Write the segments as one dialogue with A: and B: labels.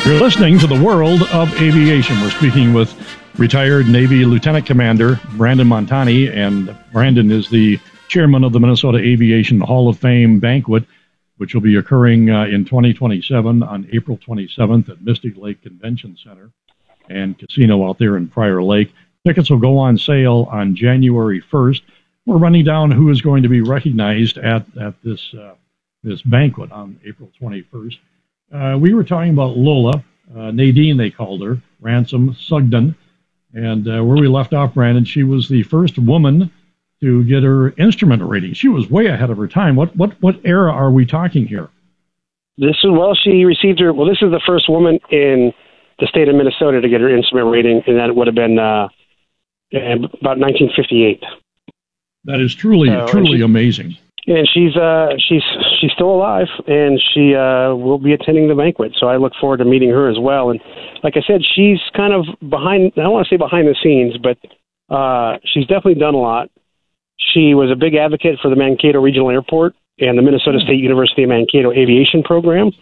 A: You're listening to the World of Aviation. We're speaking with retired Navy Lieutenant Commander Brandon Montani, and Brandon is the chairman of the Minnesota Aviation Hall of Fame banquet, which will be occurring in 2027 on April 27th at Mystic Lake Convention Center and Casino out there in Prior Lake. Tickets will go on sale on January 1st. We're running down who is going to be recognized at this banquet on April 21st. We were talking about Lola, Nadine they called her, Ransom Sugden, and where we left off, Brandon, she was the first woman to get her instrument rating. She was way ahead of her time. What era are we talking here?
B: She received her. Well, this is the first woman in the state of Minnesota to get her instrument rating, and that would have been about 1958.
A: That is truly amazing.
B: And she's still alive, and she will be attending the banquet. So I look forward to meeting her as well. And like I said, she's kind of behind. I don't want to say behind the scenes, but she's definitely done a lot. She was a big advocate for the Mankato Regional Airport and the Minnesota State University of Mankato Aviation Program.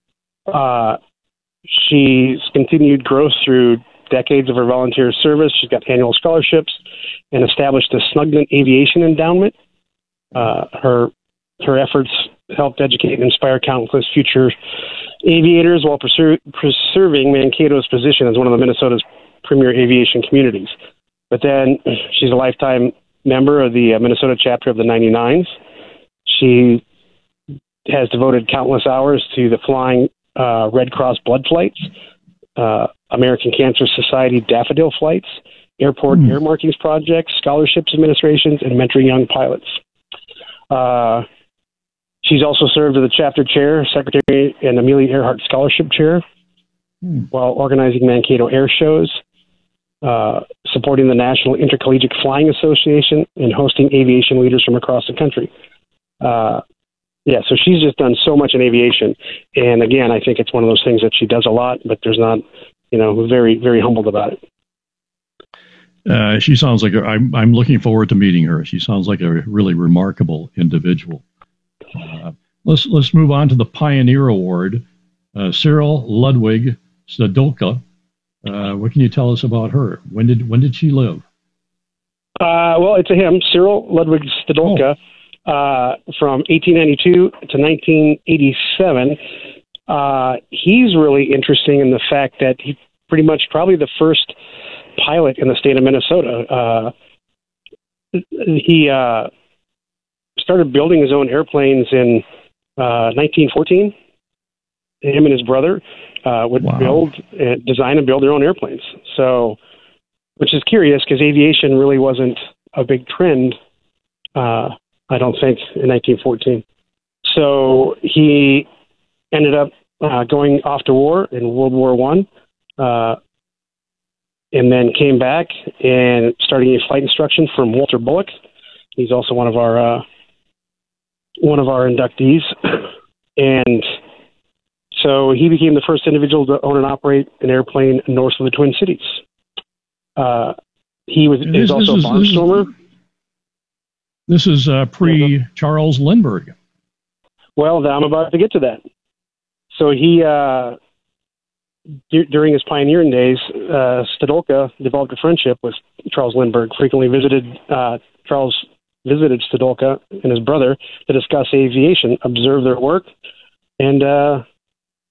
B: She's continued growth through decades of her volunteer service. She's got annual scholarships and established the Snugden Aviation Endowment. Her efforts helped educate and inspire countless future aviators while preserving Mankato's position as one of the Minnesota's premier aviation communities. But then she's a lifetime member of the Minnesota chapter of the 99s. She has devoted countless hours to the Flying Red Cross blood flights, American Cancer Society daffodil flights, airport air markings projects, scholarships administrations, and mentoring young pilots. She's also served as the chapter chair, secretary, and Amelia Earhart Scholarship Chair while organizing Mankato air shows, supporting the National Intercollegiate Flying Association, and hosting aviation leaders from across the country. So she's just done so much in aviation. And again, I think it's one of those things that she does a lot, but there's not, very, very humbled about it.
A: She sounds like I'm looking forward to meeting her. She sounds like a really remarkable individual. Let's move on to the Pioneer Award. Cyril Ludwig Stadolka. What can you tell us about her? When did she live?
B: Well, it's a him, Cyril Ludwig Stadolka, from 1892 to 1987. He's really interesting in the fact that he pretty much probably the first pilot in the state of Minnesota. He started building his own airplanes in 1914. Him and his brother would design and build their own airplanes. So, which is curious because aviation really wasn't a big trend, I don't think, in 1914. So he ended up going off to war in World War I. And then came back and starting flight instruction from Walter Bullock. He's also one of our inductees. And so he became the first individual to own and operate an airplane north of the Twin Cities. He is also a barnstormer.
A: This is pre-Charles Lindbergh.
B: Well, I'm about to get to that. So he... during his pioneering days, Stadolka developed a friendship with Charles Lindbergh. Charles visited Stadolka and his brother to discuss aviation, observe their work, and